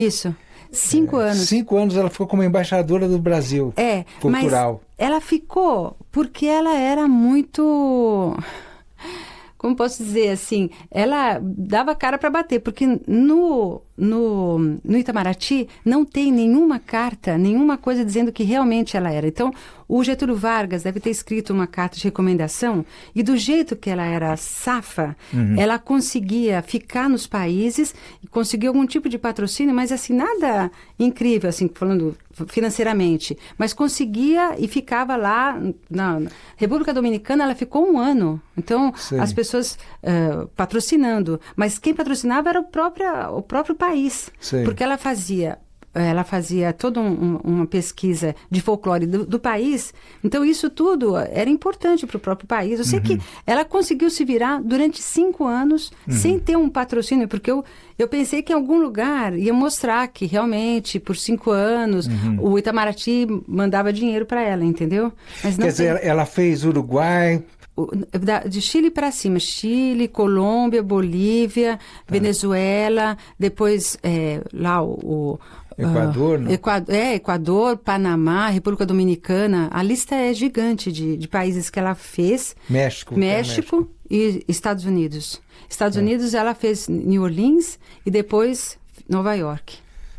Isso. 5 anos. 5 anos ela ficou como embaixadora do Brasil cultural. Mas ela ficou porque ela era muito... Como posso dizer assim? Ela dava cara para bater, porque no Itamaraty não tem nenhuma carta, nenhuma coisa dizendo que realmente ela era. Então, o Getúlio Vargas deve ter escrito uma carta de recomendação e do jeito que ela era safa, ela conseguia ficar nos países, conseguir algum tipo de patrocínio, mas assim, nada incrível, assim, falando financeiramente, mas conseguia e ficava lá na República Dominicana. Ela ficou 1 ano, então as pessoas patrocinando, mas quem patrocinava era o próprio país, porque ela fazia toda uma pesquisa de folclore do país, então isso tudo era importante para o próprio país. Eu sei que ela conseguiu se virar durante 5 anos sem ter um patrocínio, porque eu pensei que em algum lugar ia mostrar que realmente por 5 anos o Itamaraty mandava dinheiro para ela, entendeu? Mas não. Quer dizer, ela fez Uruguai... De Chile para cima, Chile, Colômbia, Bolívia, Venezuela, depois lá o Equador, não? Equador, Panamá, República Dominicana. A lista é gigante de países que ela fez. México E Estados Unidos. Estados Unidos ela fez New Orleans e depois Nova York.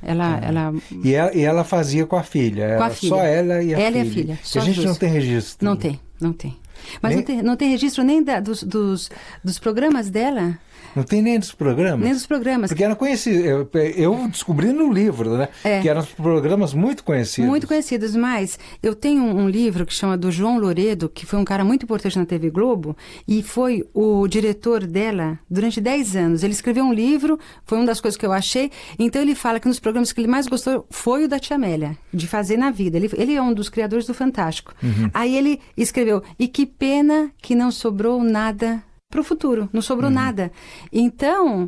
E ela fazia com a filha? Com a filha. Só ela e a filha? Ela e a filha. A gente não tem registro? Não tem. Mas não tem registro nem dos programas dela? Não tem nem dos programas? Nem dos programas. Porque era conhecido. Eu descobri no livro, né? Que eram programas muito conhecidos. Muito conhecidos, mas eu tenho um livro que chama do João Loredo, que foi um cara muito importante na TV Globo, e foi o diretor dela durante 10 anos. Ele escreveu um livro, foi uma das coisas que eu achei, então ele fala que um dos programas que ele mais gostou foi o da Tia Amélia, de fazer na vida. Ele é um dos criadores do Fantástico. Aí ele escreveu, e que pena que não sobrou nada para o futuro, não sobrou nada. Então,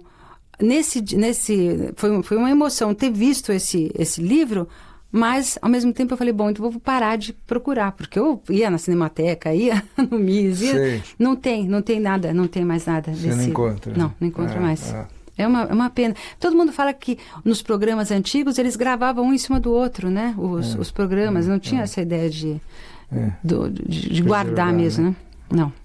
foi uma emoção ter visto esse livro, mas ao mesmo tempo eu falei, bom, então eu vou parar de procurar, porque eu ia na Cinemateca, ia no MIS, não tem nada, não tem mais nada. Você não encontra? Não encontro mais. É uma pena. Todo mundo fala que nos programas antigos eles gravavam um em cima do outro, né? Os programas, não tinha essa ideia de guardar mesmo, né? Não.